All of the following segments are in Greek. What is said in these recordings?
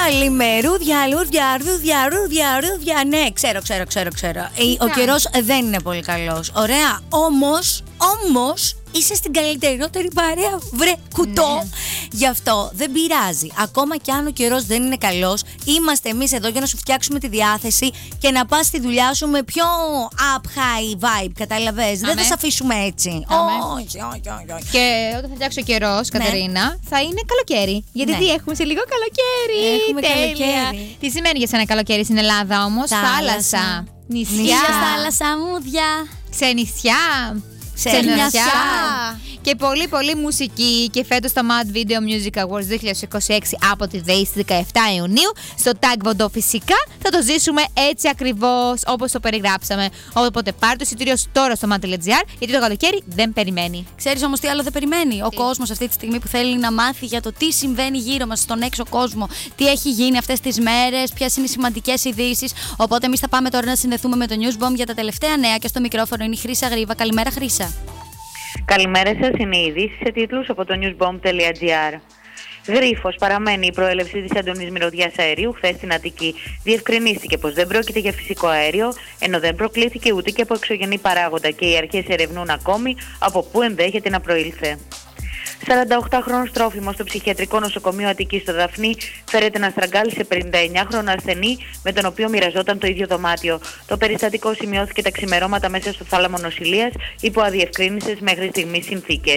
Καλημερούδια, λούδια. Ναι, ξέρω. Ο καιρός δεν είναι πολύ καλός. Ωραία. Όμως είσαι στην καλύτερη παρέα, βρε κουτό. Ναι. Γι' αυτό δεν πειράζει. Ακόμα κι αν ο καιρός δεν είναι καλός, είμαστε εμείς εδώ για να σου φτιάξουμε τη διάθεση και να πας στη δουλειά σου με πιο up high vibe. Καταλαβες. Δεν θα σε αφήσουμε έτσι. Όχι. Και όταν θα φτιάξει ο καιρός, Κατερίνα, θα είναι καλοκαίρι. Γιατί τι έχουμε σε λίγο καλοκαίρι. Έχουμε καλοκαίρι. Τι σημαίνει για σένα καλοκαίρι στην Ελλάδα όμως? Θάλασσα, νησιά, θάλασσα, μούδια, ξενισιά. Και πολύ μουσική. Και φέτος το Mad Video Music Awards 2026 από τη ΔΕΗ στις 17 Ιουνίου στο Tag Vodo φυσικά θα το ζήσουμε έτσι ακριβώς όπως το περιγράψαμε. Οπότε πάρε το εισιτήριο τώρα στο mad.gr, γιατί το καλοκαίρι δεν περιμένει. Ξέρεις όμως τι άλλο δεν περιμένει? Ο κόσμος αυτή τη στιγμή που θέλει να μάθει για το τι συμβαίνει γύρω μας στον έξω κόσμο, τι έχει γίνει αυτές τις μέρες, ποιες είναι οι σημαντικές ειδήσεις. Οπότε εμείς θα πάμε τώρα να συνδεθούμε με το Newsbomb για τα τελευταία νέα και στο μικρόφωνο είναι η Χρύσα Γρήβα. Καλημέρα, Χρύσα. Καλημέρα σας, είναι οι ειδήσεις σε τίτλους από το newsbomb.gr. Γρίφος παραμένει η προέλευση της έντονης μυρωδιάς αερίου χθες στην Αττική. Διευκρινίστηκε πως δεν πρόκειται για φυσικό αέριο, ενώ δεν προκλήθηκε ούτε και από εξωγενή παράγοντα και οι αρχές ερευνούν ακόμη από πού ενδέχεται να προήλθε. 48χρονος τρόφιμος στο ψυχιατρικό νοσοκομείο Αττικής στο Δαφνί φέρεται να στραγγάλισε 59χρονο ασθενή με τον οποίο μοιραζόταν το ίδιο δωμάτιο. Το περιστατικό σημειώθηκε τα ξημερώματα μέσα στο θάλαμο νοσηλείας υπό αδιευκρίνησες μέχρι στιγμής συνθήκες.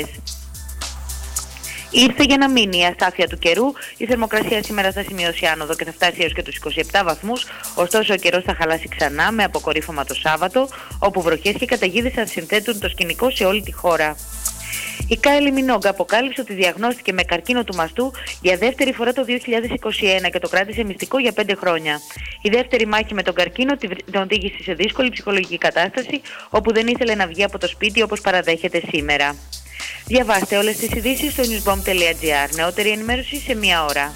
Ήρθε για να μείνει η αστάθεια του καιρού. Η θερμοκρασία σήμερα θα σημειώσει άνοδο και θα φτάσει έως και τους 27 βαθμούς. Ωστόσο, ο καιρός θα χαλάσει ξανά με αποκορύφωμα το Σάββατο, όπου βροχές και καταιγίδες θα συνθέτουν το σκηνικό σε όλη τη χώρα. Η Κάιλι Μινόγκ αποκάλυψε ότι διαγνώστηκε με καρκίνο του μαστού για δεύτερη φορά το 2021 και το κράτησε μυστικό για 5 χρόνια. Η δεύτερη μάχη με τον καρκίνο την οδήγησε σε δύσκολη ψυχολογική κατάσταση, όπου δεν ήθελε να βγει από το σπίτι όπως παραδέχεται σήμερα. Διαβάστε όλες τις ειδήσεις στο newsbomb.gr. Νεότερη ενημέρωση σε 1 ώρα.